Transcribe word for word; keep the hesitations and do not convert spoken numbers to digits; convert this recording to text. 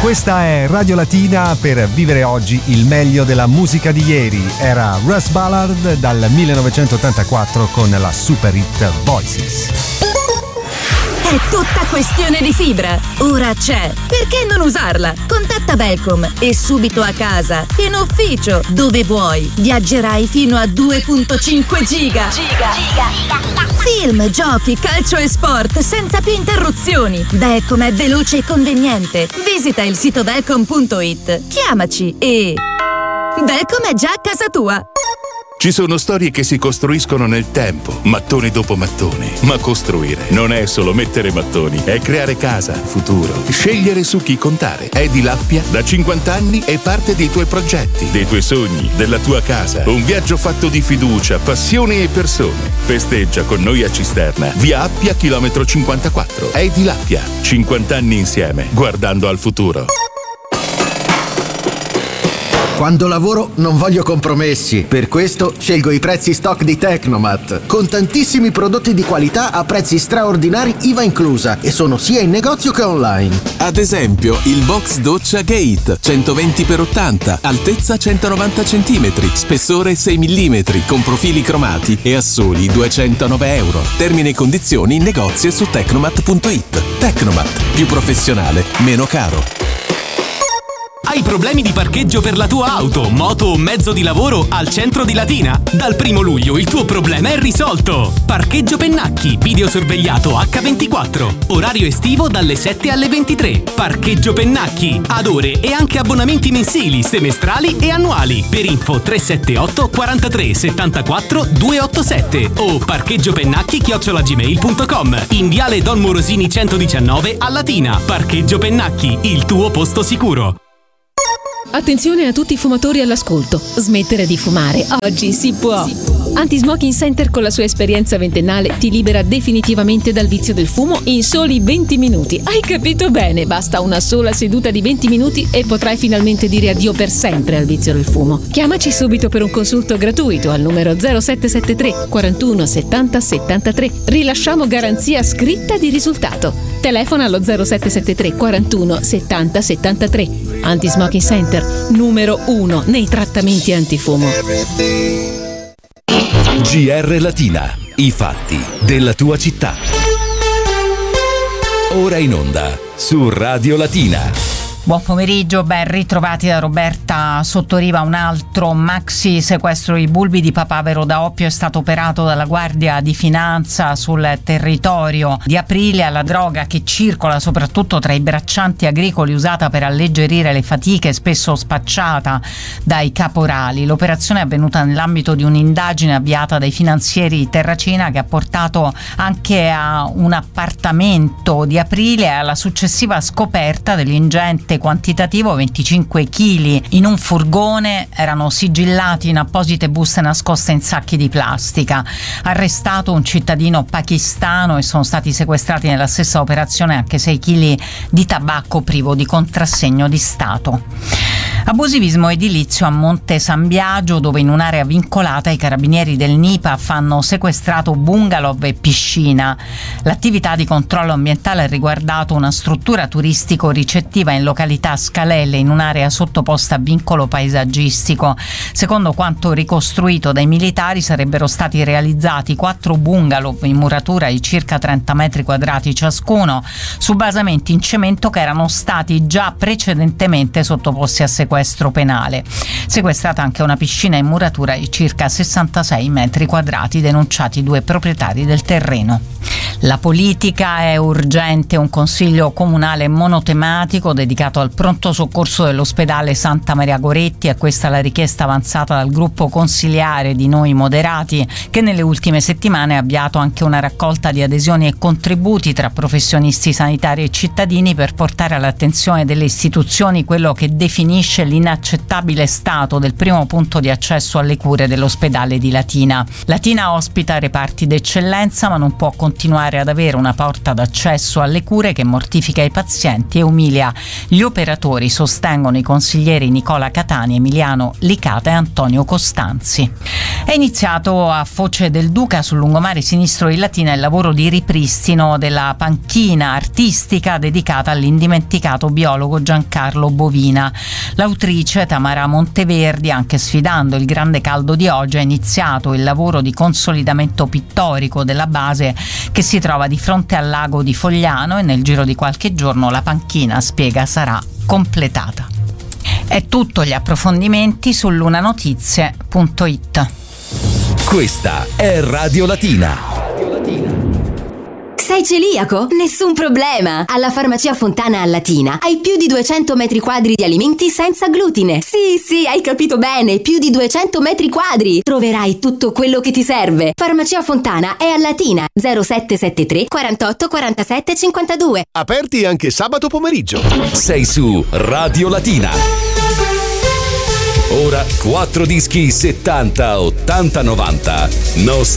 Questa è Radio Latina per vivere oggi il meglio della musica di ieri. Era Russ Ballard dal millenovecentottantaquattro con la super hit Voices. È tutta questione di fibra. Ora c'è. Perché non usarla? Contatta Belcom e subito a casa, in ufficio, dove vuoi. Viaggerai fino a due virgola cinque giga. Giga. Giga. Film, giochi, calcio e sport senza più interruzioni. Belcom è veloce e conveniente. Visita il sito belcom punto it. Chiamaci e... Belcom è già a casa tua. Ci sono storie che si costruiscono nel tempo, mattone dopo mattone. Ma costruire non è solo mettere mattoni, è creare casa, futuro, scegliere su chi contare. Edilappia da cinquanta anni è parte dei tuoi progetti, dei tuoi sogni, della tua casa. Un viaggio fatto di fiducia, passione e persone. Festeggia con noi a Cisterna, via Appia, chilometro cinquantaquattro. Edilappia, cinquanta anni insieme, guardando al futuro. Quando lavoro non voglio compromessi, per questo scelgo i prezzi stock di Tecnomat, con tantissimi prodotti di qualità a prezzi straordinari I V A inclusa, e sono sia in negozio che online. Ad esempio il box doccia Gate centoventi per ottanta, altezza centonovanta centimetri, spessore sei millimetri, con profili cromati e a soli duecentonove euro. Termini e condizioni in negozio e su tecnomat punto it. Tecnomat, più professionale, meno caro. Hai problemi di parcheggio per la tua auto, moto o mezzo di lavoro al centro di Latina? Dal primo luglio il tuo problema è risolto! Parcheggio Pennacchi, videosorvegliato acca ventiquattro. Orario estivo dalle sette alle ventitré. Parcheggio Pennacchi, ad ore e anche abbonamenti mensili, semestrali e annuali. Per info tre sette otto quarantatré settantaquattro duecentottantasette o parcheggiopennacchi chiocciola gmail punto com. In viale Don Morosini centodiciannove a Latina. Parcheggio Pennacchi, il tuo posto sicuro. Attenzione a tutti i fumatori all'ascolto. Smettere di fumare oggi si può. Anti-Smoking Center, con la sua esperienza ventennale, ti libera definitivamente dal vizio del fumo in soli venti minuti. Hai capito bene? Basta una sola seduta di venti minuti e potrai finalmente dire addio per sempre al vizio del fumo. Chiamaci subito per un consulto gratuito al numero zero sette sette tre quarantuno settanta settantatré. Rilasciamo garanzia scritta di risultato. Telefona allo zero sette sette tre quarantuno settanta settantatré. Anti-Smoking Center, numero uno nei trattamenti antifumo. G R Latina, i fatti della tua città. Ora in onda su Radio Latina. Buon pomeriggio, ben ritrovati da Roberta Sottoriva. Un altro maxi sequestro di bulbi di papavero da oppio è stato operato dalla Guardia di Finanza sul territorio di Aprilia. La droga, che circola soprattutto tra i braccianti agricoli, usata per alleggerire le fatiche, spesso spacciata dai caporali. L'operazione è avvenuta nell'ambito di un'indagine avviata dai finanzieri di Terracina, che ha portato anche a un appartamento di Aprilia e alla successiva scoperta dell'ingente quantitativo venticinque chili in un furgone. Erano sigillati in apposite buste nascoste in sacchi di plastica. Arrestato un cittadino pakistano e sono stati sequestrati nella stessa operazione anche sei chili di tabacco privo di contrassegno di Stato. Abusivismo edilizio a Monte San Biagio, dove in un'area vincolata i carabinieri del NIPAF hanno sequestrato bungalow e piscina. L'attività di controllo ambientale ha riguardato una struttura turistico-ricettiva in località Scalelle, in un'area sottoposta a vincolo paesaggistico. Secondo quanto ricostruito dai militari, sarebbero stati realizzati quattro bungalow in muratura di circa trenta metri quadrati ciascuno, su basamenti in cemento che erano stati già precedentemente sottoposti a sequestro penale. Sequestrata anche una piscina in muratura di circa sessantasei metri quadrati, denunciati due proprietari del terreno. La politica è urgente, un consiglio comunale monotematico dedicato al pronto soccorso dell'ospedale Santa Maria Goretti. È questa la richiesta avanzata dal gruppo consiliare di Noi Moderati, che nelle ultime settimane ha avviato anche una raccolta di adesioni e contributi tra professionisti sanitari e cittadini per portare all'attenzione delle istituzioni quello che definisce definisce l'inaccettabile stato del primo punto di accesso alle cure dell'ospedale di Latina. Latina ospita reparti d'eccellenza, ma non può continuare ad avere una porta d'accesso alle cure che mortifica i pazienti e umilia gli operatori, sostengono i consiglieri Nicola Catani, Emiliano Licata e Antonio Costanzi. È iniziato a Foce del Duca, sul lungomare sinistro di Latina, il lavoro di ripristino della panchina artistica dedicata all'indimenticato biologo Giancarlo Bovina. L'autrice Tamara Monteverdi, anche sfidando il grande caldo di oggi, ha iniziato il lavoro di consolidamento pittorico della base che si trova di fronte al lago di Fogliano, e nel giro di qualche giorno la panchina, spiega, sarà completata. È tutto, gli approfondimenti su lunanotizie punto it. Questa è Radio Latina. Sei celiaco? Nessun problema! Alla Farmacia Fontana a Latina hai più di duecento metri quadri di alimenti senza glutine. Sì, sì, hai capito bene, più di duecento metri quadri! Troverai tutto quello che ti serve. Farmacia Fontana è a Latina, zero sette sette tre quarantotto quarantasette cinquantadue. Aperti anche sabato pomeriggio. Sei su Radio Latina. Ora quattro dischi settanta, ottanta, novanta. Nostra